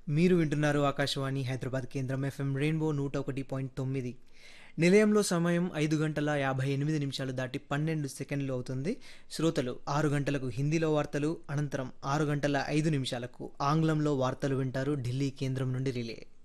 మీరు వింటున్నారు ఆకాశవాణి హైదరాబాద్ కేంద్రం ఎఫ్ఎం రెయిన్బో 101.9. నిలయంలో సమయం 5 గంటల 58 నిమిషాలు దాటి 12 సెకండ్లు అవుతుంది. శ్రోతలు 6 గంటలకు హిందీలో వార్తలు, అనంతరం 6 గంటల 5 నిమిషాలకు ఆంగ్లంలో వార్తలు వింటారు ఢిల్లీ కేంద్రం నుండి రిలే.